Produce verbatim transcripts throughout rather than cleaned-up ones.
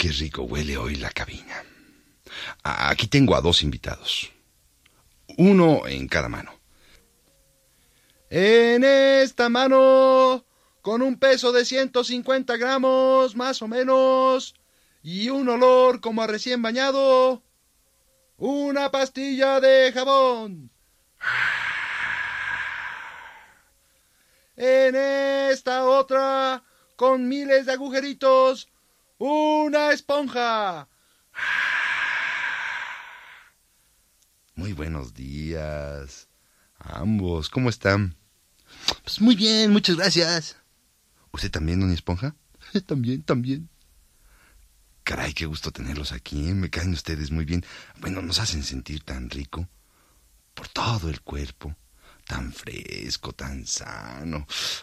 qué rico huele hoy la cabina. Aquí tengo a dos invitados. Uno en cada mano. En esta mano, con un peso de ciento cincuenta gramos, más o menos, y un olor como a recién bañado, una pastilla de jabón. En esta otra, con miles de agujeritos, una esponja. Muy buenos días a ambos. ¿Cómo están? Pues muy bien, muchas gracias. ¿Usted también, doña Esponja? También, también. Caray, qué gusto tenerlos aquí, ¿eh? Me caen ustedes muy bien. Bueno, nos hacen sentir tan rico. Por todo el cuerpo. Tan fresco, tan sano.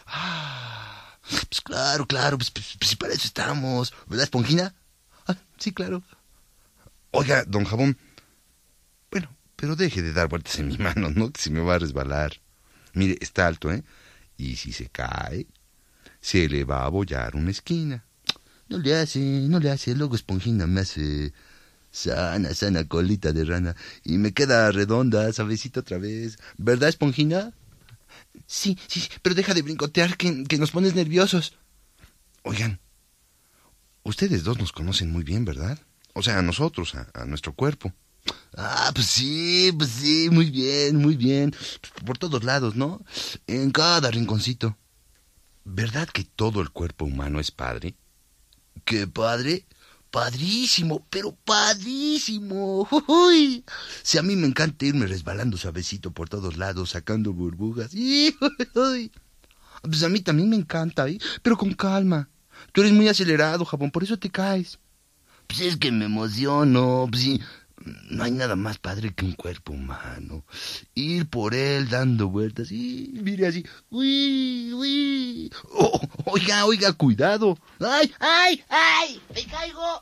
Ah, pues claro, claro, pues, pues, pues para eso estamos. ¿Verdad, Esponjina? Ah, sí, claro. Oiga, don Jabón. Bueno, pero deje de dar vueltas en mi mano, ¿no? Que se me va a resbalar. Mire, está alto, ¿eh? Y si se cae, se le va a abollar una esquina. No le hace, no le hace. Luego Esponjina me hace sana, sana colita de rana. Y me queda redonda, suavecita otra vez. ¿Verdad, Esponjina? Sí, sí, pero deja de brincotear, que, que nos pones nerviosos. Oigan, ustedes dos nos conocen muy bien, ¿verdad? O sea, a nosotros, a, a nuestro cuerpo. Ah, pues sí, pues sí, muy bien, muy bien. Por todos lados, ¿no? En cada rinconcito. ¿Verdad que todo el cuerpo humano es padre? ¿Qué padre? Padrísimo, pero padrísimo. Uy. Si a mí me encanta irme resbalando suavecito por todos lados, sacando burbujas. Uy. Pues a mí también me encanta, ¿eh? Pero con calma. Tú eres muy acelerado, Jabón, por eso te caes. Pues es que me emociono, pues sí. No hay nada más padre que un cuerpo humano. Ir por él dando vueltas y mire así. Uy, uy. Oh, oiga, oiga, cuidado. Ay, ay, ay, me caigo.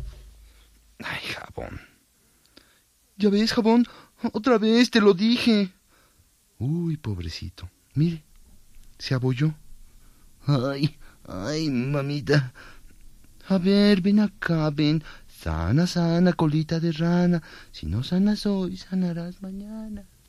Ay, Jabón. Ya ves, Jabón, otra vez te lo dije. Uy, pobrecito. Mire, se abolló. Ay, ay, mamita. A ver, ven acá, ven. Sana, sana, colita de rana. Si no sanas hoy, sanarás mañana.